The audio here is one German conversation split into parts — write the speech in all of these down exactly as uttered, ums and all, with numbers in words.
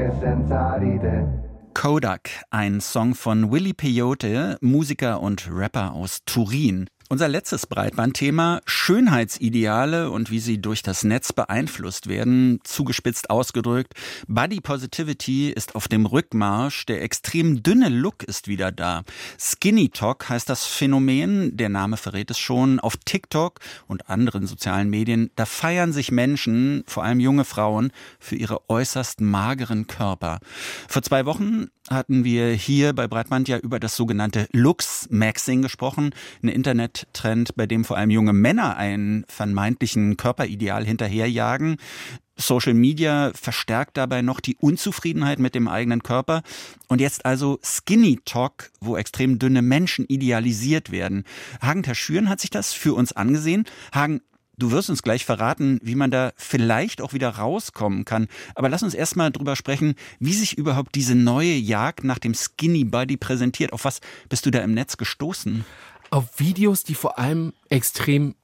Kodak, ein Song von Willy Peyote, Musiker und Rapper aus Turin. Unser letztes Breitbandthema: Schönheitsideale und wie sie durch das Netz beeinflusst werden. Zugespitzt ausgedrückt, Body Positivity ist auf dem Rückmarsch, der extrem dünne Look ist wieder da. Skinny Talk heißt das Phänomen, der Name verrät es schon. Auf TikTok und anderen sozialen Medien, da feiern sich Menschen, vor allem junge Frauen, für ihre äußerst mageren Körper. Vor zwei Wochen hatten wir hier bei Breitband ja über das sogenannte Looks-Maxing gesprochen, ein Internettrend, bei dem vor allem junge Männer einen vermeintlichen Körperideal hinterherjagen. Social Media verstärkt dabei noch die Unzufriedenheit mit dem eigenen Körper. Und jetzt also Skinny Talk, wo extrem dünne Menschen idealisiert werden. Hagen Terschüren hat sich das für uns angesehen. Hagen, du wirst uns gleich verraten, wie man da vielleicht auch wieder rauskommen kann. Aber lass uns erst mal drüber sprechen, wie sich überhaupt diese neue Jagd nach dem Skinny Body präsentiert. Auf was bist du da im Netz gestoßen? Auf Videos, die vor allem extrem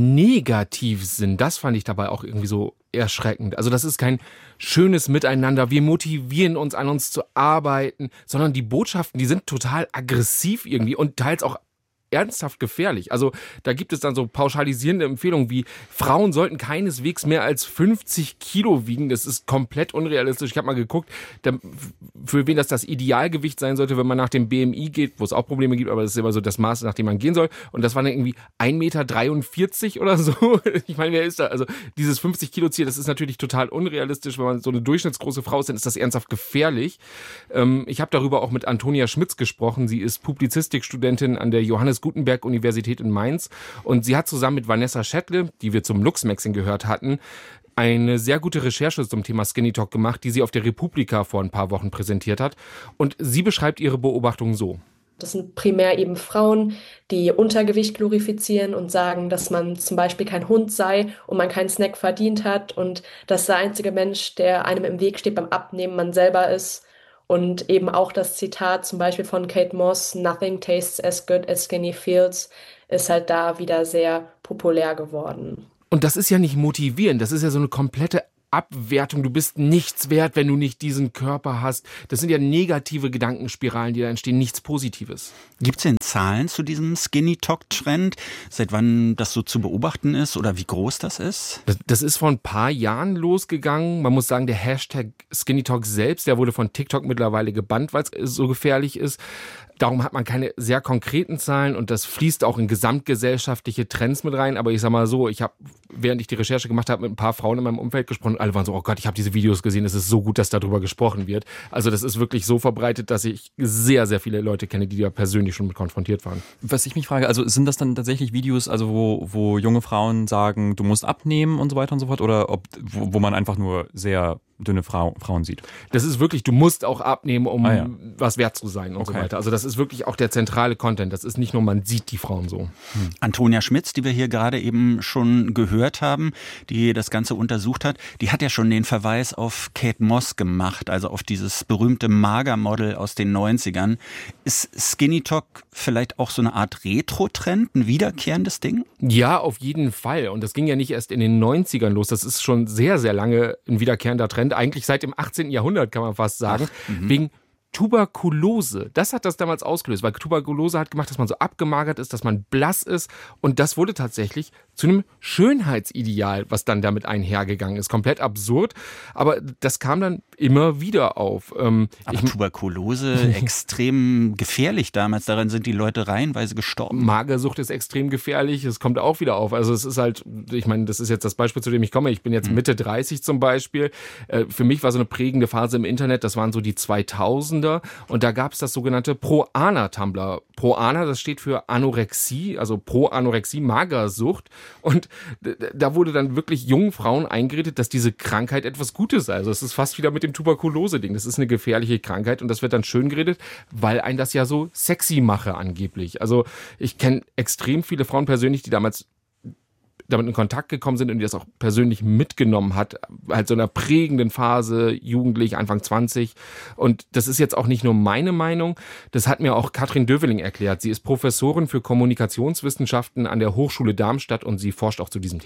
negativ sind. Das fand ich dabei auch irgendwie so erschreckend. Also das ist kein schönes Miteinander, wir motivieren uns, an uns zu arbeiten, sondern die Botschaften, die sind total aggressiv irgendwie und teils auch ernsthaft gefährlich. Also da gibt es dann so pauschalisierende Empfehlungen wie, Frauen sollten keineswegs mehr als fünfzig Kilo wiegen. Das ist komplett unrealistisch. Ich habe mal geguckt, für wen das das Idealgewicht sein sollte, wenn man nach dem B M I geht, wo es auch Probleme gibt, aber das ist immer so das Maß, nach dem man gehen soll. Und das war dann irgendwie ein Meter dreiundvierzig oder so. Ich meine, wer ist da? Also dieses fünfzig Kilo Ziel, das ist natürlich total unrealistisch. Wenn man so eine durchschnittsgroße Frau ist, dann ist das ernsthaft gefährlich. Ich habe darüber auch mit Antonia Schmitz gesprochen. Sie ist Publizistikstudentin an der Johannes Gutenberg-Universität in Mainz und sie hat zusammen mit Vanessa Schettle, die wir zum Looks-Maxing gehört hatten, eine sehr gute Recherche zum Thema Skinny Talk gemacht, die sie auf der Republika vor ein paar Wochen präsentiert hat. Und sie beschreibt ihre Beobachtungen so. Das sind primär eben Frauen, die Untergewicht glorifizieren und sagen, dass man zum Beispiel kein Hund sei und man keinen Snack verdient hat und dass der einzige Mensch, der einem im Weg steht beim Abnehmen, man selber ist. Und eben auch das Zitat zum Beispiel von Kate Moss, "Nothing tastes as good as skinny feels", ist halt da wieder sehr populär geworden. Und das ist ja nicht motivierend, das ist ja so eine komplette Abwertung. Du bist nichts wert, wenn du nicht diesen Körper hast. Das sind ja negative Gedankenspiralen, die da entstehen, nichts Positives. Gibt es denn Zahlen zu diesem Skinny-Talk-Trend? Seit wann das so zu beobachten ist oder wie groß das ist? Das, das ist vor ein paar Jahren losgegangen. Man muss sagen, der Hashtag Skinny Talk selbst, der wurde von TikTok mittlerweile gebannt, weil es so gefährlich ist. Darum hat man keine sehr konkreten Zahlen und das fließt auch in gesamtgesellschaftliche Trends mit rein. Aber ich sag mal so, ich habe, während ich die Recherche gemacht habe, mit ein paar Frauen in meinem Umfeld gesprochen und alle waren so, oh Gott, ich habe diese Videos gesehen, es ist so gut, dass darüber gesprochen wird. Also das ist wirklich so verbreitet, dass ich sehr, sehr viele Leute kenne, die da persönlich schon mit konfrontiert waren. Was ich mich frage, also sind das dann tatsächlich Videos, also wo, wo junge Frauen sagen, du musst abnehmen und so weiter und so fort, oder ob, wo, wo man einfach nur sehr dünne Frau, Frauen sieht? Das ist wirklich, du musst auch abnehmen, um ah, ja. was wert zu sein und okay. so weiter. Also das ist wirklich auch der zentrale Content. Das ist nicht nur, man sieht die Frauen so. Hm. Antonia Schmitz, die wir hier gerade eben schon gehört haben, die das Ganze untersucht hat, die hat ja schon den Verweis auf Kate Moss gemacht, also auf dieses berühmte Magermodel aus den neunzigern. Ist Skinny Talk vielleicht auch so eine Art Retro-Trend, ein wiederkehrendes Ding? Ja, auf jeden Fall. Und das ging ja nicht erst in den neunzigern los. Das ist schon sehr, sehr lange ein wiederkehrender Trend. Eigentlich seit dem achtzehnten Jahrhundert, kann man fast sagen, Ach, wegen Tuberkulose. Das hat das damals ausgelöst, weil Tuberkulose hat gemacht, dass man so abgemagert ist, dass man blass ist und das wurde tatsächlich zu einem Schönheitsideal, was dann damit einhergegangen ist. Komplett absurd, aber das kam dann immer wieder auf. Ähm, aber ich, Tuberkulose extrem gefährlich damals, daran sind die Leute reihenweise gestorben. Magersucht ist extrem gefährlich, es kommt auch wieder auf. Also es ist halt, ich meine, das ist jetzt das Beispiel, zu dem ich komme. Ich bin jetzt Mitte dreißig zum Beispiel. Äh, für mich war so eine prägende Phase im Internet, das waren so die zweitausender und da gab es das sogenannte Pro-Ana-Tumblr. Pro-Ana, das steht für Anorexie, also Pro-Anorexie, Magersucht. Und da wurde dann wirklich jungen Frauen eingeredet, dass diese Krankheit etwas Gutes sei. Also es ist fast wieder mit dem Tuberkulose-Ding. Das ist eine gefährliche Krankheit und das wird dann schön geredet, weil ein das ja so sexy mache angeblich. Also ich kenne extrem viele Frauen persönlich, die damals damit in Kontakt gekommen sind und die das auch persönlich mitgenommen hat, halt so einer prägenden Phase, jugendlich, Anfang zwanzig. Und das ist jetzt auch nicht nur meine Meinung, das hat mir auch Katrin Döveling erklärt. Sie ist Professorin für Kommunikationswissenschaften an der Hochschule Darmstadt und sie forscht auch zu diesem Thema.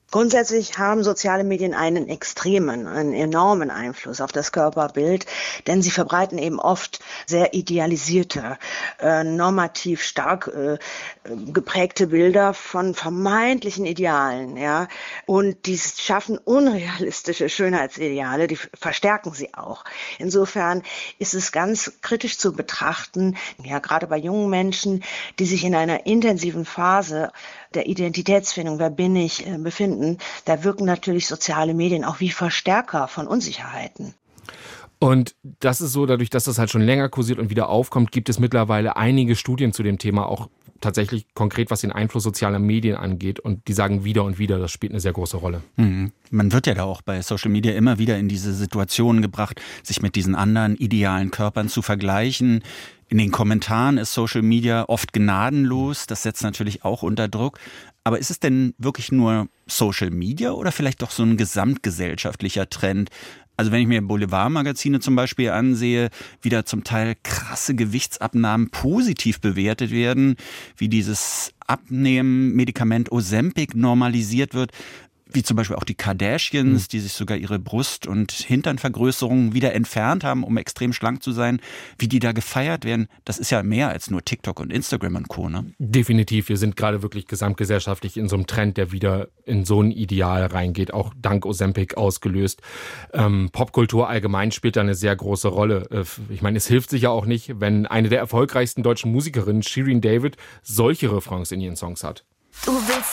Grundsätzlich haben soziale Medien einen extremen, einen enormen Einfluss auf das Körperbild, denn sie verbreiten eben oft sehr idealisierte, äh, normativ stark äh, geprägte Bilder von vermeintlichen Idealen, ja, und die schaffen unrealistische Schönheitsideale, die verstärken sie auch. Insofern ist es ganz kritisch zu betrachten, ja, gerade bei jungen Menschen, die sich in einer intensiven Phase der Identitätsfindung, wer bin ich, äh, befinden, da wirken natürlich soziale Medien auch wie Verstärker von Unsicherheiten. Und das ist so, dadurch, dass das halt schon länger kursiert und wieder aufkommt, gibt es mittlerweile einige Studien zu dem Thema, auch tatsächlich konkret, was den Einfluss sozialer Medien angeht. Und die sagen wieder und wieder, das spielt eine sehr große Rolle. Mhm. Man wird ja da auch bei Social Media immer wieder in diese Situation gebracht, sich mit diesen anderen idealen Körpern zu vergleichen. In den Kommentaren ist Social Media oft gnadenlos. Das setzt natürlich auch unter Druck. Aber ist es denn wirklich nur Social Media oder vielleicht doch so ein gesamtgesellschaftlicher Trend? Also wenn ich mir Boulevardmagazine zum Beispiel ansehe, wie da zum Teil krasse Gewichtsabnahmen positiv bewertet werden, wie dieses Abnehmen-Medikament Ozempic normalisiert wird, wie zum Beispiel auch die Kardashians, die sich sogar ihre Brust- und Hinternvergrößerungen wieder entfernt haben, um extrem schlank zu sein, wie die da gefeiert werden, das ist ja mehr als nur TikTok und Instagram und Co., ne? Definitiv, wir sind gerade wirklich gesamtgesellschaftlich in so einem Trend, der wieder in so ein Ideal reingeht, auch dank Ozempic ausgelöst. Ähm, Popkultur allgemein spielt da eine sehr große Rolle. Ich meine, es hilft sicher auch nicht, wenn eine der erfolgreichsten deutschen Musikerinnen, Shirin David, solche Refrains in ihren Songs hat. Du willst